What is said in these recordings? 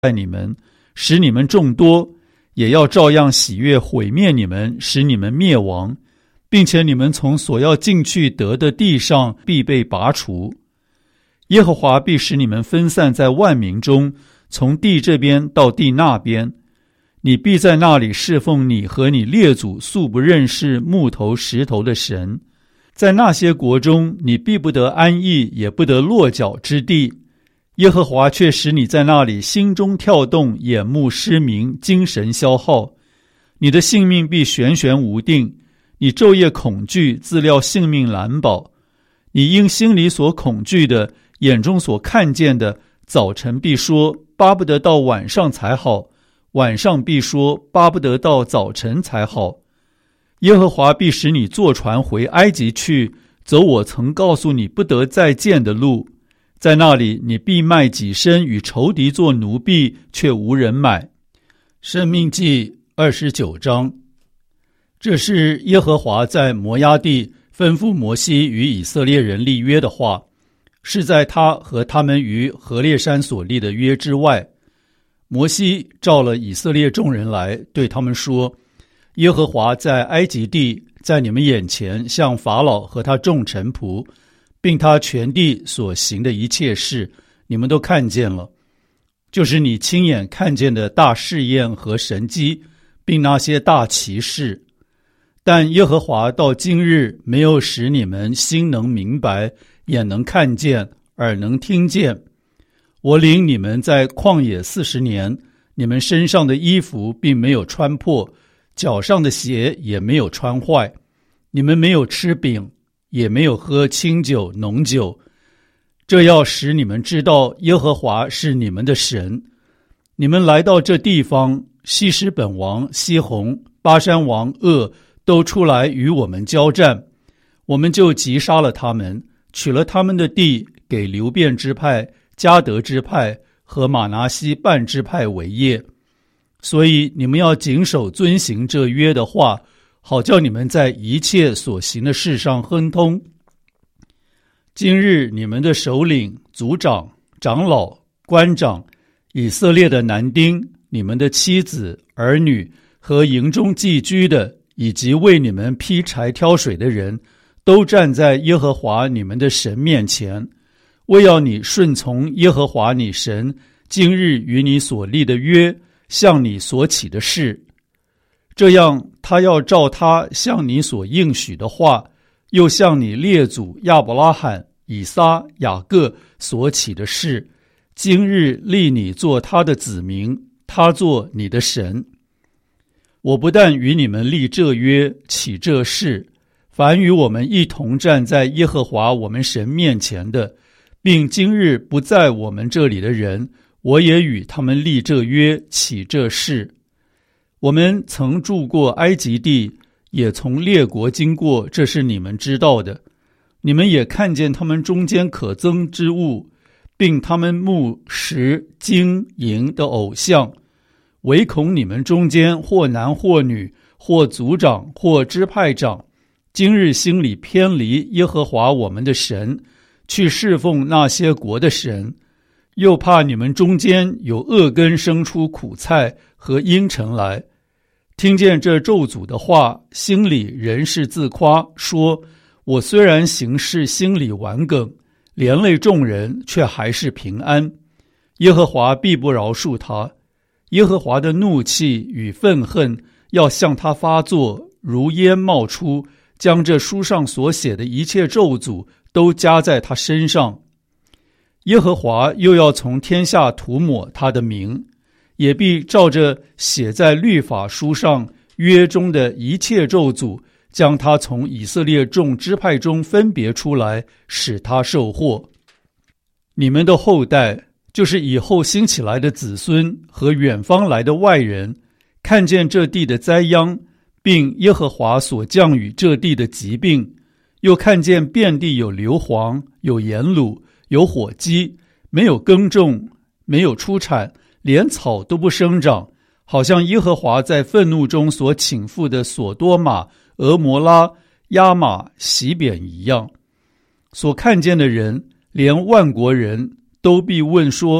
待你们，使你们众多，也要照样喜悦毁灭你们，使你们灭亡，并且你们从所要进去得的地上必被拔除。耶和华必使你们分散在万民中，从地这边到地那边，你必在那里侍奉你和你列祖素不认识木头石头的神。在那些国中，你必不得安逸，也不得落脚之地。耶和华却使你在那里心中跳动，眼目失明，精神消耗。你的性命必悬悬无定，你昼夜恐惧，自料性命难保。你因心里所恐惧的，眼中所看见的，早晨必说巴不得到晚上才好，晚上必说巴不得到早晨才好。耶和华必使你坐船回埃及去，走我曾告诉你不得再见的路。在那里你必卖己身与仇敌做奴婢，却无人买。申命记29章。这是耶和华在摩押地吩咐摩西与以色列人立约的话，是在他和他们于何烈山所立的约之外。摩西召了以色列众人来，对他们说，耶和华在埃及地，在你们眼前向法老和他众臣仆并他全地所行的一切事，你们都看见了，就是你亲眼看见的大试验和神迹，并那些大奇事。但耶和华到今日没有使你们心能明白，眼能看见，耳能听见。我领你们在旷野40年，你们身上的衣服并没有穿破，脚上的鞋也没有穿坏。你们没有吃饼，也没有喝清酒浓酒，这要使你们知道耶和华是你们的神。你们来到这地方，西施本王西宏、巴山王噩都出来与我们交战，我们就击杀了他们，取了他们的地，给流便支派、迦得支派和玛拿西半支派为业。所以你们要谨守遵行这约的话，好叫你们在一切所行的事上亨通。今日你们的首领、族长、长老、官长、以色列的男丁、你们的妻子、儿女和营中寄居的，以及为你们劈柴挑水的人，都站在耶和华你们的神面前，为要你顺从耶和华你神今日与你所立的约，向你所起的事。这样他要照他向你所应许的话，又向你列祖亚伯拉罕、以撒、雅各所起的事，今日立你做他的子民，他做你的神。我不但与你们立这约，起这事，凡与我们一同站在耶和华我们神面前的，并今日不在我们这里的人，我也与他们立这约，起这事。我们曾住过埃及地，也从列国经过，这是你们知道的。你们也看见他们中间可憎之物，并他们木石金银的偶像，唯恐你们中间或男或女，或族长或支派长，今日心里偏离耶和华我们的神，去侍奉那些国的神，又怕你们中间有恶根生出苦菜和阴沉来。听见这咒诅的话，心里仍是自夸，说，我虽然行事心里顽梗，连累众人，却还是平安。耶和华必不饶恕他。耶和华的怒气与愤恨要向他发作，如烟冒出，将这书上所写的一切咒诅都加在他身上。耶和华又要从天下涂抹他的名，也必照着写在律法书上约中的一切咒诅，将他从以色列众支派中分别出来，使他受祸。你们的后代，就是以后兴起来的子孙和远方来的外人，看见这地的灾殃，并耶和华所降与这地的疾病，又看见遍地有硫磺，有盐卤，有火鸡，没有耕种，没有出产，连草都不生长，好像耶和华在愤怒中所倾覆的所多玛、俄摩拉、亚玛、洗扁一样。所看见的人，连万国人都必问说，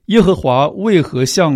耶和华为何向